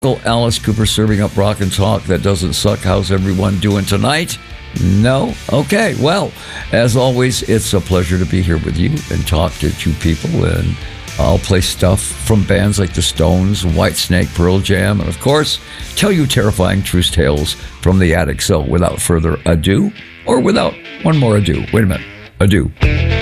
Uncle Alice Cooper serving up rock and talk that doesn't suck. How's everyone doing tonight? No? Okay, well, as always, it's a pleasure to be here with you and talk to two people, and I'll play stuff from bands like The Stones, Whitesnake, Pearl Jam, and of course, tell you terrifying truth tales from the attic. So without further ado, or without one more ado, wait a minute, ado.